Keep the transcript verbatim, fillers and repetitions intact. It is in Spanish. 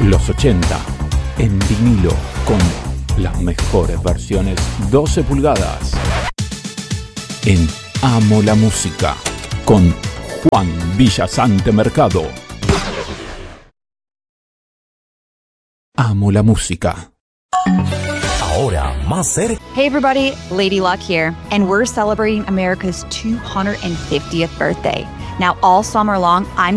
Los ochenta en vinilo con las mejores versiones doce pulgadas. En Amo la Música con Juan Villasante Mercado. Amo la Música. Ahora más cerca. Hey everybody, Lady Luck here, and we're celebrating America's two hundred fiftieth birthday. Now all summer long, I'm